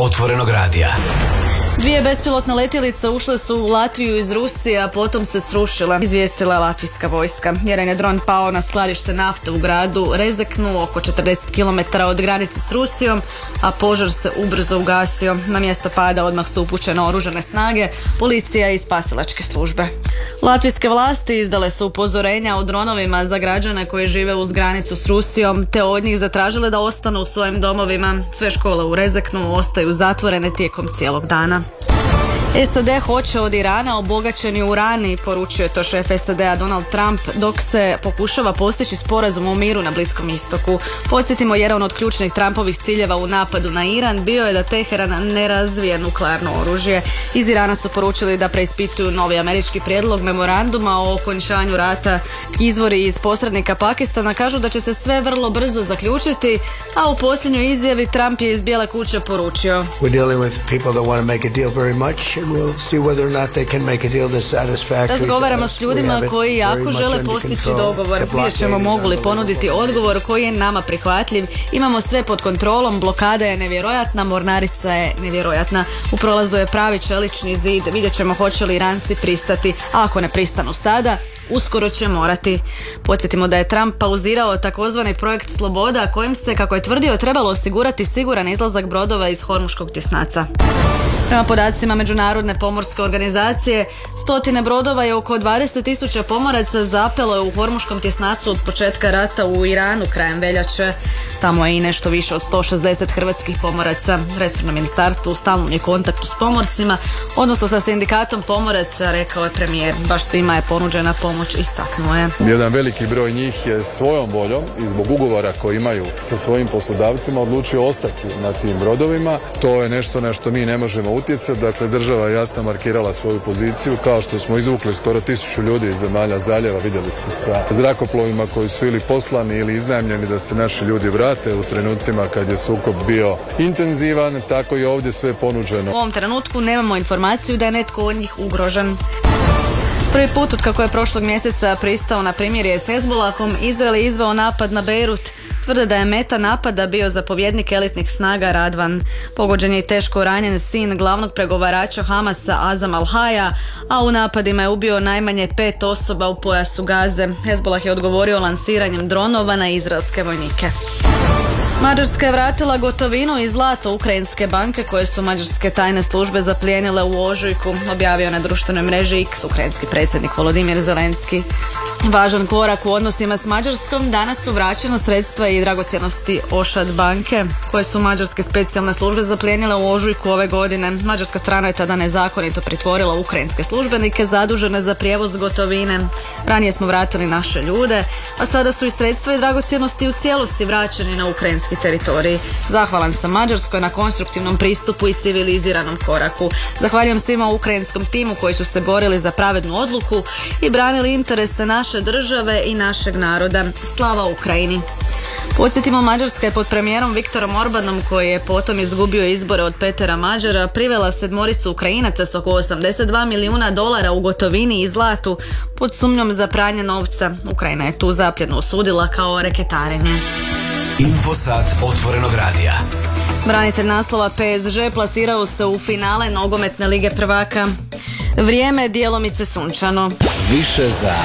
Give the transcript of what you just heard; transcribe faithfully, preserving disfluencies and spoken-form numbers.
Otvorenog radija. Dvije bespilotne letjelice ušle su u Latviju iz Rusije, a potom se srušile, izvijestila je latvijska vojska. Jedan je dron pao na skladište nafte u gradu Rezeknu, oko četrdeset kilometara od granice s Rusijom, a požar se ubrzo ugasio. Na mjesto pada odmah su upućene oružane snage, policija i spasilačke službe. Latvijske vlasti izdale su upozorenja o dronovima za građane koji žive uz granicu s Rusijom, te od njih zatražile da ostanu u svojim domovima. Sve škole u Rezeknu ostaju zatvorene tijekom cijelog dana. S A D hoće od Irana obogaćeni urani, poručio je to šef S A D-a Donald Trump, dok se pokušava postići sporazum o miru na Bliskom istoku. Podsjetimo, jedan od ključnih Trumpovih ciljeva u napadu na Iran bio je da Teheran ne razvije nuklearno oružje. Iz Irana su poručili da preispituju novi američki prijedlog memoranduma o okončanju rata. Izvori iz posrednika Pakistana kažu da će se sve vrlo brzo zaključiti, a u posljednjoj izjavi Trump je iz Bijele kuće poručio: razgovaramo s ljudima koji jako žele postići dogovor. Vidjet ćemo mogu li ponuditi odgovor koji je nama prihvatljiv. Imamo sve pod kontrolom, blokada je nevjerojatna, mornarica je nevjerojatna. U prolazu je pravi čelični zid. Vidjet ćemo hoće li Iranci pristati. A ako ne pristanu sada, uskoro će morati. Podsjetimo da je Trump pauzirao takozvani projekt Sloboda, kojim se, kako je tvrdio, trebalo osigurati siguran izlazak brodova iz Hormuškog tjesnaca. Prema podacima Međunarodne pomorske organizacije, stotine brodova i oko dvadeset tisuća pomoraca zapelo je u Hormuškom tjesnacu od početka rata u Iranu krajem veljače. Tamo je i nešto više od sto šezdeset hrvatskih pomoraca. Resorno ministarstvo u stalnom je kontaktu s pomorcima, odnosno sa sindikatom pomoraca, rekao je premijer. Baš svima je ponuđena pomoć, istaknuo je. Jedan veliki broj njih je svojom voljom i zbog ugovora koji imaju sa svojim poslodavcima odlučio ostati na tim brodovima. To je nešto na što mi ne možemo utjecati. Dakle, država je jasno markirala svoju poziciju, kao što smo izvukli skoro tisuću ljudi iz zemalja zaljeva. Vidjeli ste sa zrakoplovima koji su ili poslani ili iznajmljeni da se naši ljudi vrate u trenucima kad je sukob bio intenzivan. Tako i ovdje sve ponuđeno. U ovom trenutku nemamo informaciju da je netko od njih ugrožen. Prvi put od kako je prošlog mjeseca pristao na primirje s Hezbolahom, Izrael je izveo napad na Beirut. Tvrde da je meta napada bio zapovjednik elitnih snaga Radvan. Pogođen je i teško ranjen sin glavnog pregovarača Hamasa Azam al-Haja, a u napadima je ubio najmanje pet osoba u pojasu Gaze. Hezbolah je odgovorio lansiranjem dronova na izraelske vojnike. Mađarska je vratila gotovinu i zlato ukrajinske banke koje su mađarske tajne službe zaplijenile u ožujku, objavio na društvenoj mreži X ukrajinski predsjednik Volodimir Zelenski. Važan korak u odnosima s Mađarskom, danas su vraćena sredstva i dragocjenosti Ošad banke koje su mađarske specijalne službe zaplijenile u ožujku ove godine. Mađarska strana je tada nezakonito pritvorila ukrajinske službenike zadužene za prijevoz gotovine. Ranije smo vratili naše ljude, a sada su i sredstva i dragocjenosti u cijelosti vraćeni na ukrajinski teritorij. Zahvalan sam Mađarskoj na konstruktivnom pristupu i civiliziranom koraku. Zahvaljujem svima u ukrajinskom timu koji su se borili za pravednu odluku i branili interese naše države i našeg naroda. Slava Ukrajini! Podsjetimo, Mađarska je pod premijerom Viktorom Orbanom, koji je potom izgubio izbore od Petera Mađara, privela sedmoricu Ukrajinaca s oko osamdeset dva milijuna dolara u gotovini i zlatu pod sumnjom za pranje novca. Ukrajina je tu zapljenu osudila kao reketarenje. Infosat Otvorenog radija. Branitelj naslova P S G plasirao se u finale nogometne lige prvaka. Vrijeme djelomice sunčano. Više za